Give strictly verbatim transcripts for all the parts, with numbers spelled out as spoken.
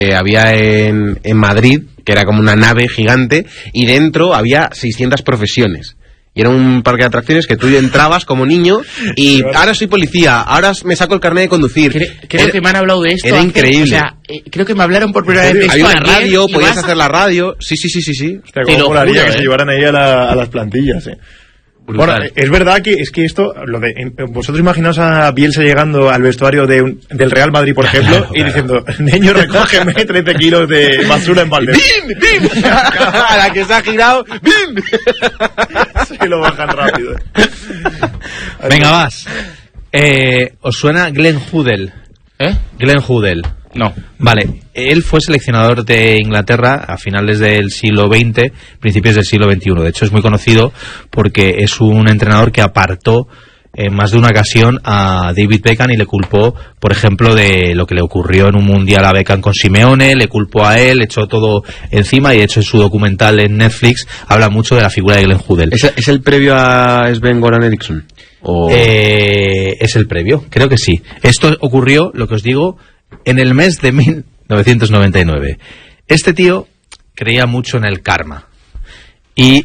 que había en, en Madrid, que era como una nave gigante, y dentro había seiscientas profesiones. Y era un parque de atracciones que tú entrabas como niño y ahora soy policía, ahora me saco el carnet de conducir. Creo, creo era, que me han hablado de esto. Era hace, increíble. O sea, eh, creo que me hablaron por primera vez de esto. Había una radio, podías vas... hacer la radio. Sí, sí, sí, sí, sí. Hostia, cómo molaría que eh. se llevaran ahí a, la, a las plantillas, eh. Brutal. Bueno, es verdad que es que esto, lo de vosotros imaginaos a Bielsa llegando al vestuario de un, del Real Madrid, por ejemplo, claro, y diciendo, niño, recógeme trece kilos de basura en balde. ¡Bim! ¡Bim! A la que se ha girado, ¡bim! Se lo bajan rápido. Venga, vas. Eh, ¿Os suena Glenn Hoddle? ¿Eh? Glenn Hoddle. No. Vale, él fue seleccionador de Inglaterra a finales del siglo veinte, principios del siglo veintiuno. De hecho, es muy conocido porque es un entrenador que apartó en más de una ocasión a David Beckham y le culpó, por ejemplo, de lo que le ocurrió en un mundial a Beckham con Simeone, le culpó a él, echó todo encima, y de hecho en su documental en Netflix habla mucho de la figura de Glenn Hoddle. ¿Es, ¿Es el previo a Sven-Goran Eriksson? ¿O... Eh, es el previo, creo que sí. Esto ocurrió, lo que os digo, en el mes de mil novecientos noventa y nueve. Este tío creía mucho en el karma. Y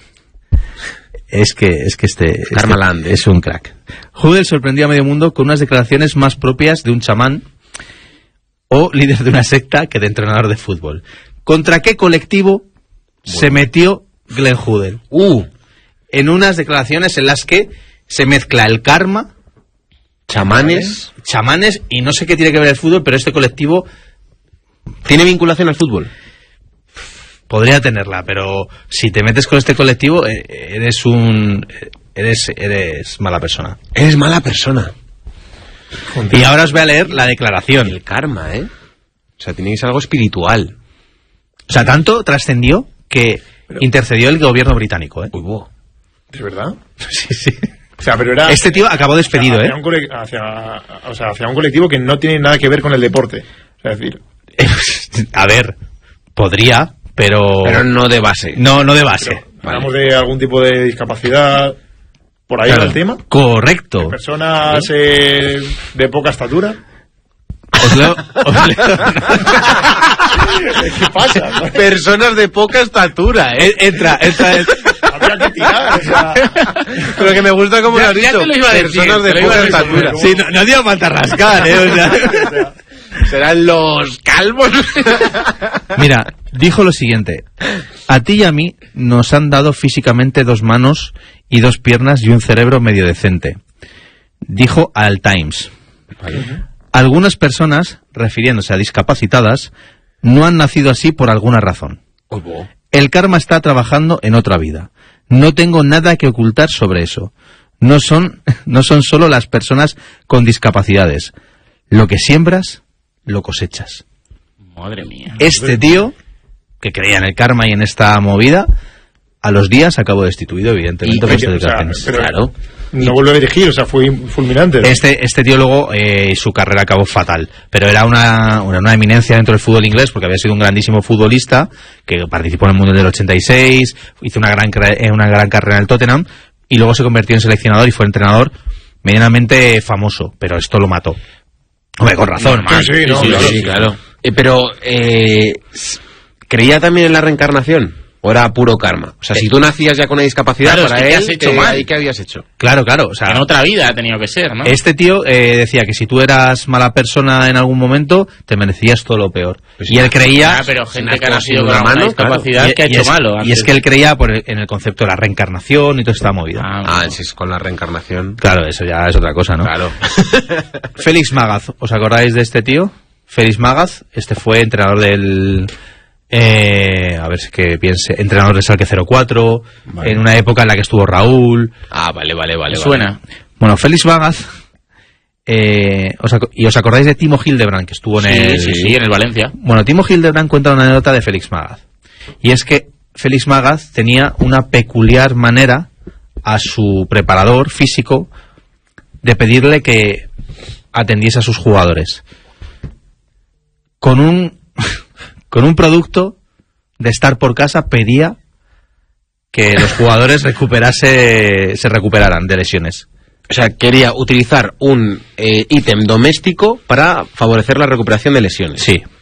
es que es que este, Karmaland este es un crack. Hoddle sorprendió a medio mundo con unas declaraciones más propias de un chamán o líder de una secta que de entrenador de fútbol. ¿Contra qué colectivo bueno. se metió Glenn Hoddle? Uh, en unas declaraciones en las que se mezcla el karma, chamanes, chamanes y no sé qué tiene que ver el fútbol, pero este colectivo tiene vinculación al fútbol. Podría tenerla, pero si te metes con este colectivo eres un eres eres mala persona. Eres mala persona. Y ahora os voy a leer la declaración. El karma, ¿eh? O sea, tenéis algo espiritual. O sea, tanto trascendió que pero... intercedió el gobierno británico, ¿eh? Uy, wow. ¿De verdad? Sí, sí. O sea, pero era... Este tío acabó despedido, hacia ¿eh? Un cole... hacia... O sea, hacia un colectivo que no tiene nada que ver con el deporte. O sea, es decir... A ver, podría, pero... Pero no de base. No, no de base. Pero, hablamos vale. de algún tipo de discapacidad... ¿Por ahí claro. era el tema? Correcto. ¿De personas ¿Sí? eh, de poca estatura? Os leo... Os leo... ¿Qué pasa? ¿No? Personas de poca estatura, ¿eh? Entra, entra, entra. Había que tirar, o sea... Pero que me gusta como lo has dicho. Lo iba a decir, personas de poca estatura. Sí, no, no dio falta rascar, ¿eh? O sea... Serán los calvos. Mira, dijo lo siguiente: a ti y a mí nos han dado físicamente dos manos y dos piernas y un cerebro medio decente. Dijo al Times. Vale. Algunas personas, refiriéndose a discapacitadas, no han nacido así por alguna razón. Oh, el karma está trabajando en otra vida. No tengo nada que ocultar sobre eso. No son, no son solo las personas con discapacidades. Lo que siembras, lo cosechas. Madre mía. Este tío, que creía en el karma y en esta movida, a los días acabó destituido, evidentemente, por sus declaraciones. Claro. No volvió a dirigir, o sea, fue fulminante, ¿no? Este, este tío luego, eh, su carrera acabó fatal, pero era una, una, una eminencia dentro del fútbol inglés, porque había sido un grandísimo futbolista, que participó en el Mundial del ochenta y seis, hizo una gran, una gran carrera en el Tottenham, y luego se convirtió en seleccionador y fue entrenador medianamente famoso, pero esto lo mató. Hombre, con razón, sí, sí, no, sí, claro. sí, claro. Eh, pero, eh, ¿creía también en la reencarnación? ¿O era puro karma? O sea, si tú nacías ya con una discapacidad, claro, para es que él, has hecho ¿qué, mal? ¿qué habías hecho? Claro, claro. O sea, en otra vida ha tenido que ser, ¿no? Este tío eh, decía que si tú eras mala persona en algún momento, te merecías todo lo peor. Pues y él creía... Ah, pero gente que ha nacido con una discapacidad claro. que ha y, hecho y es, malo. Y es que él creía por el, en el concepto de la reencarnación y toda esta movida. Ah, ah bueno. Si es con la reencarnación. Claro, eso ya es otra cosa, ¿no? Claro. Félix Magath, ¿os acordáis de este tío? Félix Magath, este fue entrenador del... Eh, a ver si que piense, entrenador de Schalke cero cuatro, vale. En una época en la que estuvo Raúl. Ah, vale, vale, vale. Suena. Vale. Bueno, Félix Magath, eh, os y os acordáis de Timo Hildebrand, que estuvo en sí, el... Sí, sí, en el Valencia. Bueno, Timo Hildebrand cuenta una anécdota de Félix Magath. Y es que Félix Magath tenía una peculiar manera a su preparador físico de pedirle que atendiese a sus jugadores. Con un... Con un producto de estar por casa pedía que los jugadores recuperase, se recuperaran de lesiones. O sea, quería utilizar un eh, ítem doméstico para favorecer la recuperación de lesiones. Sí.